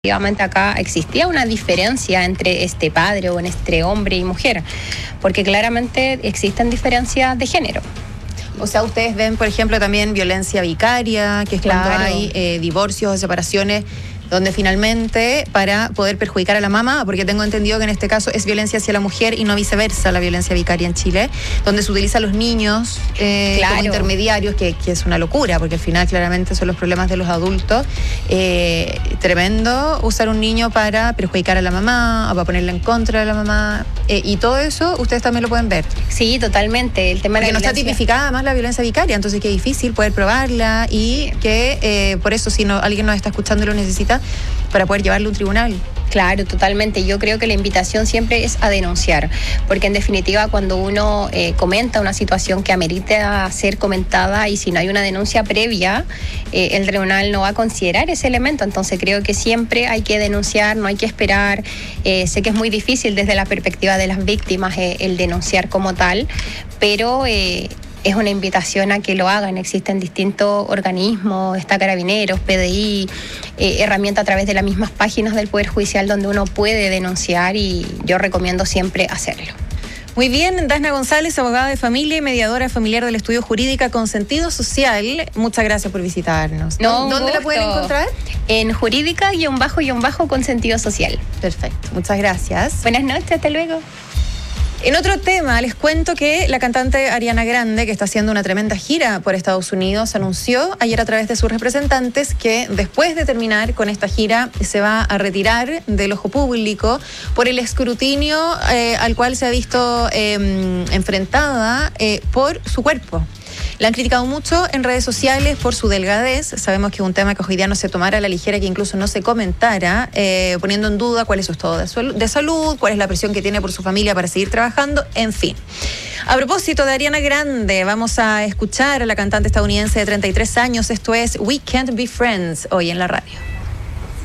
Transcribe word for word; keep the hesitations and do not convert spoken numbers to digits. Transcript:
Efectivamente acá existía una diferencia entre este padre o entre hombre y mujer, porque claramente existen diferencias de género. O sea, ustedes ven, por ejemplo, también violencia vicaria, que es Claro. cuando hay eh, divorcios o separaciones, donde finalmente, para poder perjudicar a la mamá, porque tengo entendido que en este caso es violencia hacia la mujer y no viceversa, la violencia vicaria en Chile, donde se utiliza a los niños eh, Claro. como intermediarios, que, que es una locura, porque al final claramente son los problemas de los adultos. Eh, tremendo usar un niño para perjudicar a la mamá, o para ponerla en contra de la mamá, eh, y todo eso ustedes también lo pueden ver. Sí, totalmente. El tema de Porque la no está violencia... tipificada además la violencia vicaria, entonces qué difícil poder probarla y que eh, por eso si no, alguien nos está escuchando y lo necesita, para poder llevarlo a un tribunal. Claro, totalmente. Yo creo que la invitación siempre es a denunciar, porque en definitiva cuando uno eh, comenta una situación que amerita ser comentada y si no hay una denuncia previa, eh, el tribunal no va a considerar ese elemento. Entonces creo que siempre hay que denunciar, no hay que esperar. Eh, sé que es muy difícil desde la perspectiva de las víctimas eh, el denunciar como tal, pero... Eh, Es una invitación a que lo hagan. Existen distintos organismos, está Carabineros, P D I, eh, herramientas a través de las mismas páginas del Poder Judicial donde uno puede denunciar y yo recomiendo siempre hacerlo. Muy bien, Dasna González, abogada de familia y mediadora familiar del Estudio Jurídica con Sentido Social. Muchas gracias por visitarnos. No, ¿Dónde la pueden encontrar? En jurídica guión bajo guión bajo con sentido social. Perfecto, muchas gracias. Buenas noches, hasta luego. En otro tema, les cuento que la cantante Ariana Grande, que está haciendo una tremenda gira por Estados Unidos, anunció ayer a través de sus representantes que después de terminar con esta gira se va a retirar del ojo público por el escrutinio eh, al cual se ha visto eh, enfrentada eh, por su cuerpo. La han criticado mucho en redes sociales por su delgadez. Sabemos que es un tema que hoy día no se tomara a la ligera, que incluso no se comentara, eh, poniendo en duda cuál es su estado de, su, de salud, cuál es la presión que tiene por su familia para seguir trabajando, en fin. A propósito de Ariana Grande, vamos a escuchar a la cantante estadounidense de treinta y tres años. Esto es We Can't Be Friends, hoy en la radio.